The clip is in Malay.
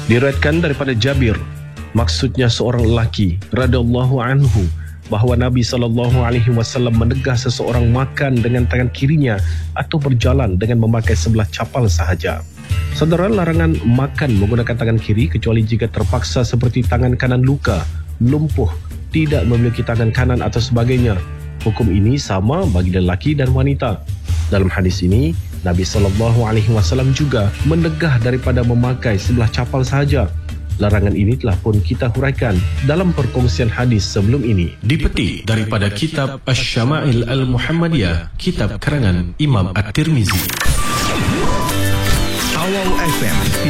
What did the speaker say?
Diriwayatkan daripada Jabir, maksudnya seorang lelaki radhiyallahu anhu, bahawa Nabi SAW menegah seseorang makan dengan tangan kirinya atau berjalan dengan memakai sebelah capal sahaja. Saudara, larangan makan menggunakan tangan kiri kecuali jika terpaksa seperti tangan kanan luka, lumpuh, tidak memiliki tangan kanan atau sebagainya. Hukum ini sama bagi lelaki dan wanita. Dalam hadis ini, Nabi SAW juga menegah daripada memakai sebelah capal sahaja. Larangan ini telah pun kita huraikan dalam perkongsian hadis sebelum ini. Dipetik daripada kitab Asy-Syama'il Al-Muhammadiyah, kitab karangan Imam At-Tirmizi. Awal FM